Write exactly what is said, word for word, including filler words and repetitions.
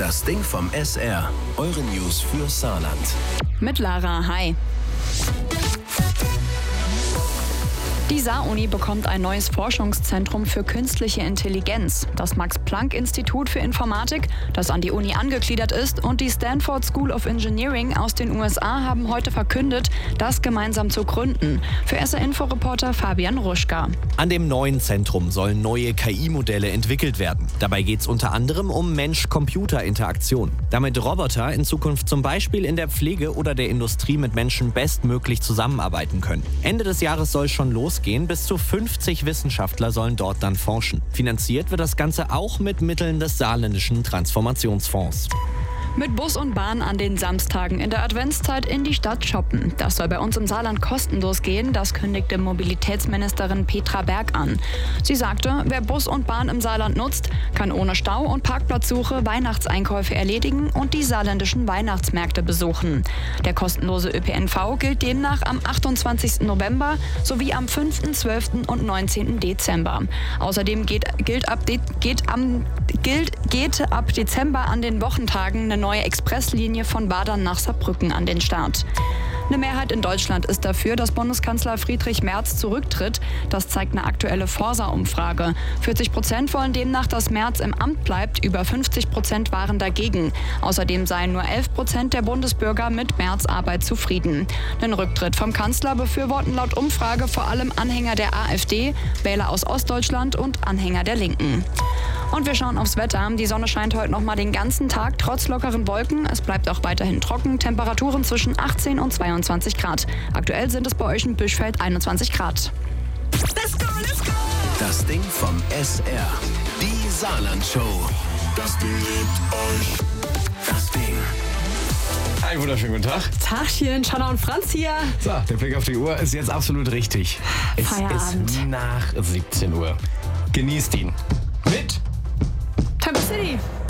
Das Ding vom S R. Eure News für Saarland. Mit Lara, hi. Die Saar-Uni bekommt ein neues Forschungszentrum für künstliche Intelligenz. Das Max-Planck-Institut für Informatik, das an die Uni angegliedert ist, und die Stanford School of Engineering aus den U S A haben heute verkündet, das gemeinsam zu gründen. Für S R-Info-Reporter Fabian Ruschka. An dem neuen Zentrum sollen neue K I-Modelle entwickelt werden. Dabei geht es unter anderem um Mensch-Computer-Interaktion. Damit Roboter in Zukunft zum Beispiel in der Pflege oder der Industrie mit Menschen bestmöglich zusammenarbeiten können. Ende des Jahres soll schon losgehen. Bis zu fünfzig Wissenschaftler sollen dort dann forschen. Finanziert wird das Ganze auch mit Mitteln des Saarländischen Transformationsfonds. Mit Bus und Bahn an den Samstagen in der Adventszeit in die Stadt shoppen. Das soll bei uns im Saarland kostenlos gehen, das kündigte Mobilitätsministerin Petra Berg an. Sie sagte, wer Bus und Bahn im Saarland nutzt, kann ohne Stau und Parkplatzsuche Weihnachtseinkäufe erledigen und die saarländischen Weihnachtsmärkte besuchen. Der kostenlose Ö P N V gilt demnach am achtundzwanzigsten November sowie am fünften, zwölften und neunzehnten Dezember. Außerdem geht, gilt, ab De- geht, am, gilt, geht ab Dezember an den Wochentagen eine neue Expresslinie von Wadern nach Saarbrücken an den Start. Eine Mehrheit in Deutschland ist dafür, dass Bundeskanzler Friedrich Merz zurücktritt. Das zeigt eine aktuelle Forsa-Umfrage. vierzig Prozent wollen demnach, dass Merz im Amt bleibt, über fünfzig Prozent waren dagegen. Außerdem seien nur elf Prozent der Bundesbürger mit Merz' Arbeit zufrieden. Den Rücktritt vom Kanzler befürworten laut Umfrage vor allem Anhänger der AfD, Wähler aus Ostdeutschland und Anhänger der Linken. Und wir schauen aufs Wetter. Die Sonne scheint heute noch mal den ganzen Tag, trotz lockeren Wolken. Es bleibt auch weiterhin trocken. Temperaturen zwischen achtzehn und zweiundzwanzig Grad. Aktuell sind es bei euch in Büschfeld einundzwanzig Grad. Let's go, let's go! Das Ding vom S R. Die Saarland-Show. Das Ding liebt euch. Das Ding. Einen wunderschönen guten Tag. Tagchen, Shanna und Franz hier. So, der Blick auf die Uhr ist jetzt absolut richtig. Es Feierabend. ist nach siebzehn Uhr. Genießt ihn. Mit Temple City.